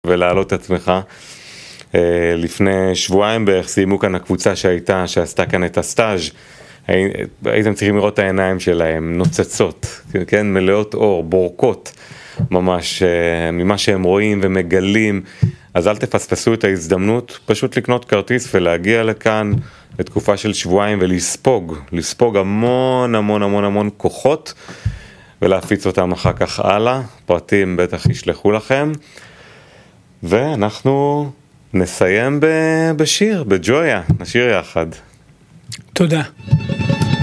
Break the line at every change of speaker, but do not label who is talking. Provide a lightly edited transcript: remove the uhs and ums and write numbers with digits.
ולהעלות את עצמך. לפני שבועיים בערך סיימו כאן הקבוצה שעשתה כאן את הסטאז'. הייתם צריכים לראות את העיניים שלהם, נוצצות, כן? מלאות אור, בורקות, ממש ממה שהם רואים ומגלים. אז אל תפספסו את ההזדמנות, פשוט לקנות כרטיס ולהגיע לכאן לתקופה של שבועיים לספוג המון המון המון המון כוחות, ולהפיץ אותם אחר כך הלאה. פרטים בטח ישלחו לכם, ואנחנו נסיים בשיר, בג'ויה, נשיר יחד.
תודה.